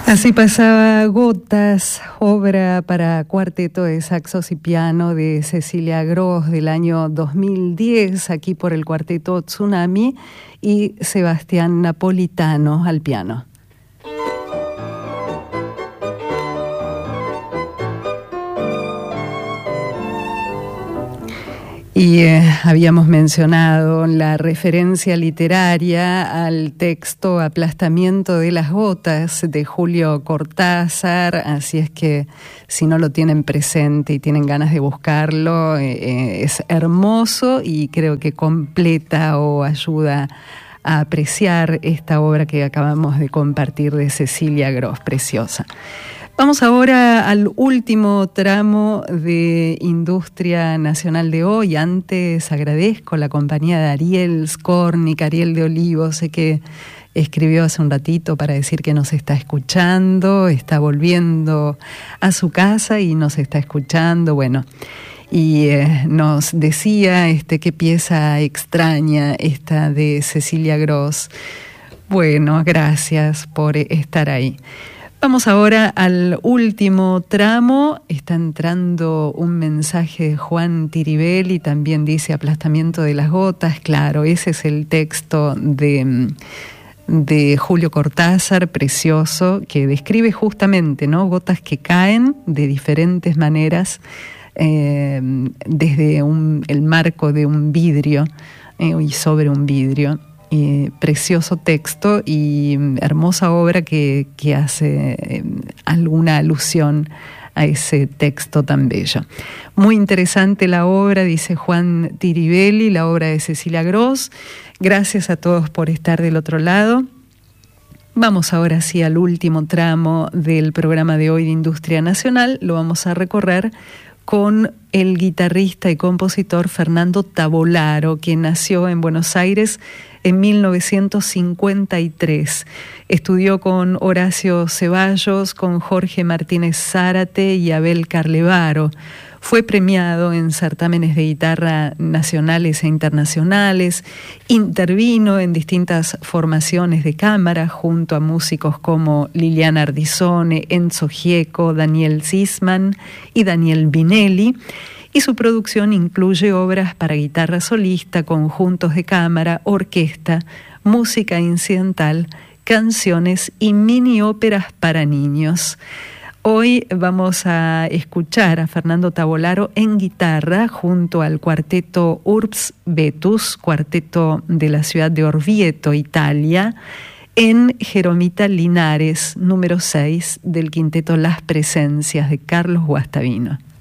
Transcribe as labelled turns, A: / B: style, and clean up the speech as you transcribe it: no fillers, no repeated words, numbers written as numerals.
A: Así pasaba Gotas, obra para cuarteto de saxos y piano de Cecilia Grós del año 2010, aquí por el cuarteto Tsunami, y Sebastián Napolitano al piano. Y habíamos mencionado la referencia literaria al texto Aplastamiento de las gotas de Julio Cortázar, así es que si no lo tienen presente y tienen ganas de buscarlo, es hermoso y creo que completa o ayuda a apreciar esta obra que acabamos de compartir de Cecilia Grós, preciosa. Vamos ahora al último tramo de Industria Nacional de hoy. Antes agradezco la compañía de Ariel Skornik, Ariel de Olivo, sé que escribió hace un ratito para decir que nos está escuchando, está volviendo a su casa y nos está escuchando, bueno, y nos decía qué pieza extraña esta de Cecilia Grós. Bueno, gracias por estar ahí. Vamos ahora al último tramo. Está entrando un mensaje de Juan Tiribelli, también dice Aplastamiento de las gotas. Claro, ese es el texto de Julio Cortázar, precioso, que describe justamente, ¿no?, gotas que caen de diferentes maneras desde el marco de un vidrio y sobre un vidrio. Precioso texto y hermosa obra que hace alguna alusión a ese texto tan bello. Muy interesante la obra, dice Juan Tiribelli, la obra de Cecilia Grós. Gracias a todos por estar del otro lado. Vamos ahora sí al último tramo del programa de hoy de Industria Nacional. Lo vamos a recorrer con el guitarrista y compositor Fernando Tavolaro, quien nació en Buenos Aires en 1953. Estudió con Horacio Ceballos, con Jorge Martínez Zárate y Abel Carlevaro. Fue premiado en certámenes de guitarra nacionales e internacionales. Intervino en distintas formaciones de cámara junto a músicos como Liliana Ardizone, Enzo Gieco, Daniel Sisman y Daniel Vinelli. Y su producción incluye obras para guitarra solista, conjuntos de cámara, orquesta, música incidental, canciones y mini óperas para niños. Hoy vamos a escuchar a Fernando Tavolaro en guitarra junto al cuarteto Urbs Vetus, cuarteto de la ciudad de Orvieto, Italia, en Jeromita Linares, número 6 del quinteto Las Presencias de Carlos Guastavino.